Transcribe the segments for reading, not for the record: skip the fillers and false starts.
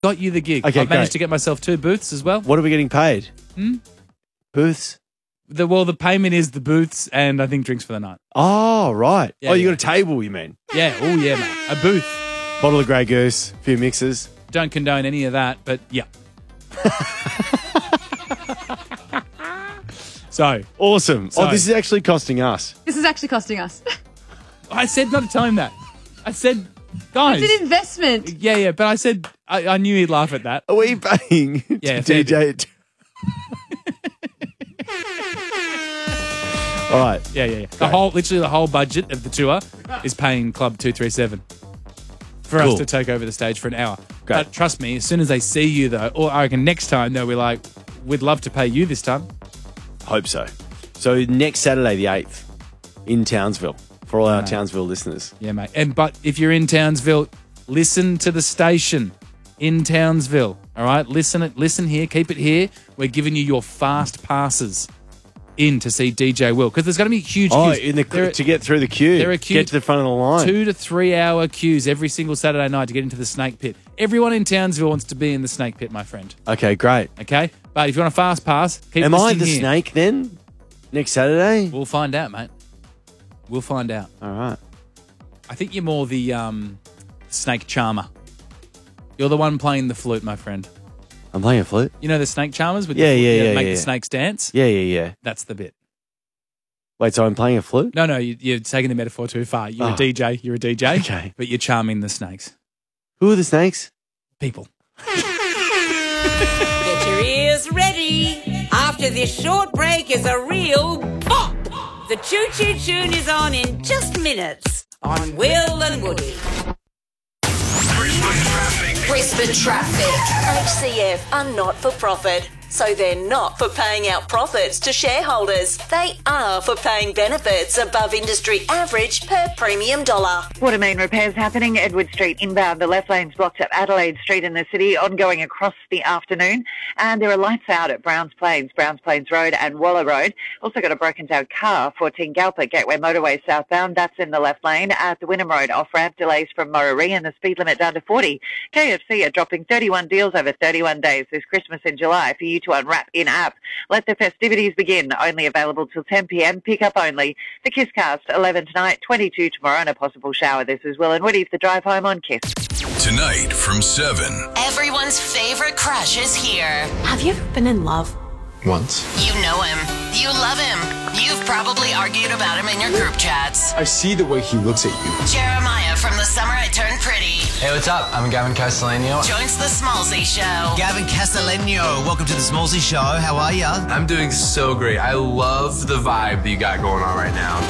got you the gig. Okay, I've managed great. to get myself 2 booths as well. What are we getting paid? Booths? The payment is the booths and I think drinks for the night. Oh, right. Yeah, you yeah. got a table, you mean? Yeah. Oh, yeah, mate. A booth. Bottle of Grey Goose, a few mixers. Don't condone any of that, but yeah. So, Awesome. So- This is actually costing us. This is actually costing us. I said not to tell him that. I said, guys. It's an investment. Yeah, but I said, I knew he'd laugh at that. Are we paying Yeah, to DJ? All right. Yeah. Literally the whole budget of the tour is paying Club 237 for Cool. us to take over the stage for an hour. Great. But trust me, as soon as they see you though, or I reckon next time they'll be like, we'd love to pay you this time. Hope so. So next Saturday, the 8th, in Townsville, for all our Townsville listeners. Yeah, mate. But if you're in Townsville, listen to the station in Townsville. All right, listen here, keep it here. We're giving you your fast passes in to see DJ Will because there's going to be huge Oh, queues. to get through the queue. there are queues- Get to the front of the line. 2 to 3 hour queues every single Saturday night to get into the Snake Pit. Everyone in Townsville wants to be in the Snake Pit, my friend. Okay, great. Okay, but if you want a fast pass, keep Am I listening the here. snake then? Next Saturday? We'll find out, mate. We'll find out. All right. I think you're more the snake charmer. You're the one playing the flute, my friend. I'm playing a flute. You know the snake charmers with Yeah, the flute, yeah, make yeah. the snakes dance? Yeah. That's the bit. Wait, so I'm playing a flute? No, you're taking the metaphor too far. You're a DJ. You're a DJ. Okay. But you're charming the snakes. Who are the snakes? People. Get your ears ready. After this short break is a real bop. The Choo Choo Tune is on in just minutes on Will and Woody. Brisbane Traffic. HCF are not for profit, so they're not for paying out profits to shareholders. They are for paying benefits above industry average per premium dollar. Water main repairs happening. Edward Street inbound. The left lane's blocked at Adelaide Street in the city, ongoing across the afternoon. And there are lights out at Browns Plains Road and Waller Road. Also got a broken down car, 14 Galpa, Gateway Motorway southbound. That's in the left lane. At the Wynnum Road off-ramp, delays from Morree and the speed limit down to 40. KFC are dropping 31 deals over 31 days this Christmas in July for you to unwrap in-app. Let the festivities begin. Only available till 10 p.m. Pick up only. The Kiss Cast, 11 tonight, 22 tomorrow, and a possible shower. This is Will and Woody for the drive home on Kiss. Tonight from 7. Everyone's favourite crush is here. Have you ever been in love? Once. You know him. You love him. You've probably argued about him in your group chats. I see the way he looks at you. Jeremiah from The Summer I Turned Pretty Hey, what's up? I'm Gavin Castellano. joins the Smallsy Show. Gavin Castellano, welcome to the Smallsy Show. How are ya? I'm doing so great. I love the vibe that you got going on right now.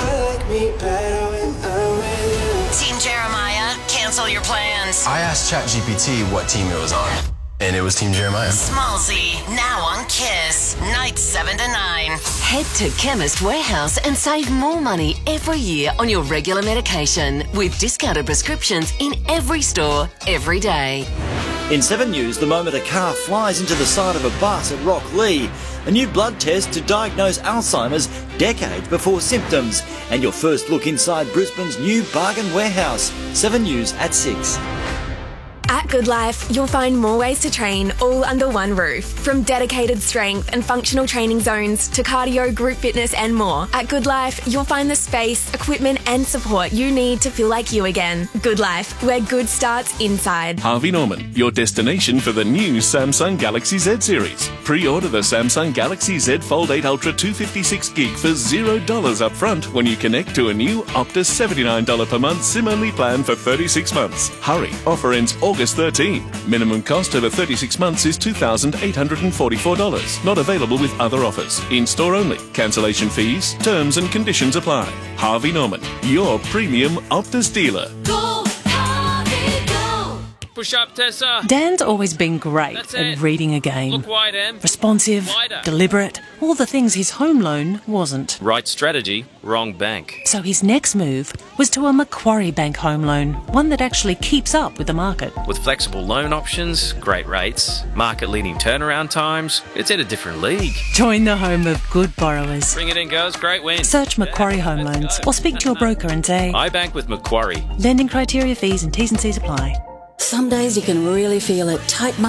Team Jeremiah, cancel your plans. I asked ChatGPT what team it was on, and it was Team Jeremiah. Smallsy, now on Kiss, nights 7 to 9. Head to Chemist Warehouse and save more money every year on your regular medication with discounted prescriptions in every store, every day. In 7 News, the moment a car flies into the side of a bus at Rocklea, a new blood test to diagnose Alzheimer's decades before symptoms, and your first look inside Brisbane's new bargain warehouse. 7 News at 6. At Good Life, you'll find more ways to train all under one roof. From dedicated strength and functional training zones to cardio, group fitness and more. At Good Life, you'll find the space, equipment and support you need to feel like you again. Good Life, where good starts inside. Harvey Norman, your destination for the new Samsung Galaxy Z series. Pre-order the Samsung Galaxy Z Fold 8 Ultra 256GB for $0 up front when you connect to a new Optus $79 per month SIM-only plan for 36 months. Hurry, offer ends August 13. Minimum cost over 36 months is $2,844. Not available with other offers. In-store only. Cancellation fees, terms and conditions apply. Harvey Norman, your premium Optus dealer. Go, Harvey, go. Push up, Tessa. Dan's always been great That's at it. reading a game. Look wide, Em. Responsive, Wider. deliberate, all the things his home loan wasn't. Right strategy, wrong bank. So his next move was to a Macquarie Bank home loan, one that actually keeps up with the market. With flexible loan options, great rates, market-leading turnaround times, it's in a different league. Join the home of good borrowers. Bring it in, girls. Great win. Search Macquarie Home Loans or speak to your broker and say, I bank with Macquarie. lending criteria, fees and T's and C's apply. Some days you can really feel it. Tight